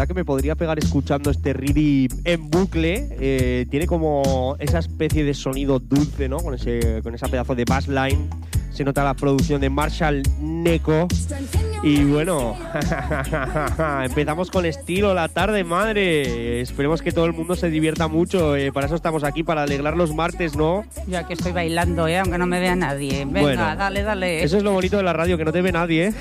que me podría pegar escuchando este rhythm en bucle. Tiene como esa especie de sonido dulce, ¿no? Con esa pedazo de bassline. Se nota la producción de Marshall Neko. Y bueno, empezamos con estilo la tarde, madre. Esperemos que todo el mundo se divierta mucho. Para eso estamos aquí, para alegrar los martes, ¿no? Yo aquí estoy bailando, aunque no me vea nadie. Venga, bueno, dale. Eso es lo bonito de la radio, que no te ve nadie,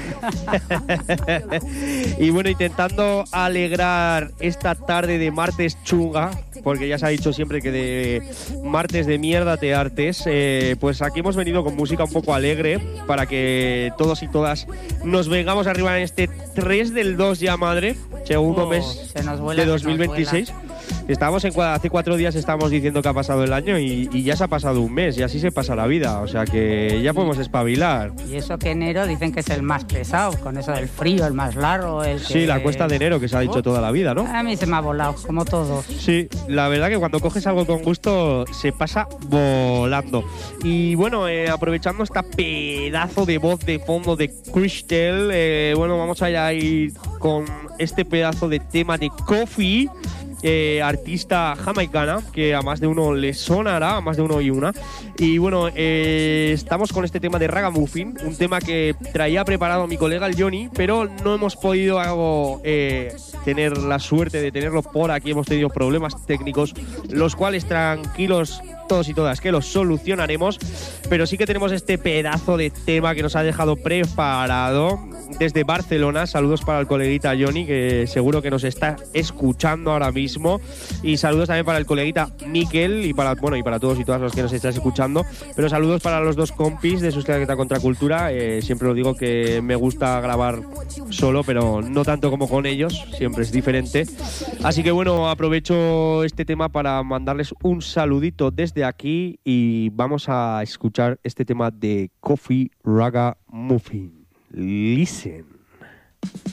Y bueno, intentando alegrar esta tarde de martes chunga, porque ya se ha dicho siempre que de martes de mierda te hartes, pues aquí hemos venido con música un poco alegre para que todos y todas nos vengamos arriba en este 3 del 2 ya, madre, segundo mes de 2026. Estábamos hace 4 días estábamos diciendo que ha pasado el año y ya se ha pasado un mes y así se pasa la vida, o sea que ya podemos espabilar. Y eso que enero dicen que es el más pesado, con eso del frío, el más largo, Sí, la cuesta de enero que se ha dicho toda la vida, ¿no? A mí se me ha volado, como todo. Sí, la verdad que cuando coges algo con gusto se pasa volando. Y bueno, aprovechando esta pedazo de voz de fondo de Crystal, bueno, vamos a ir con este pedazo de tema de Coffee, artista jamaicana que a más de uno le sonará, a más de uno y una. Y bueno, estamos con este tema de Ragamuffin, un tema que traía preparado mi colega el Johnny, pero no hemos podido tener la suerte de tenerlo por aquí. Hemos tenido problemas técnicos, los cuales tranquilos todos y todas que los solucionaremos, pero sí que tenemos este pedazo de tema que nos ha dejado preparado desde Barcelona. Saludos para el coleguita Johnny, que seguro que nos está escuchando ahora mismo, y saludos también para el coleguita Miquel y para todos y todas los que nos estáis escuchando, pero saludos para los dos compis de Suscríbete a Contracultura. Siempre os digo que me gusta grabar solo, pero no tanto como con ellos, siempre es diferente. Así que bueno, aprovecho este tema para mandarles un saludito desde aquí y vamos a escuchar este tema de Coffee Ragamuffin. Listen.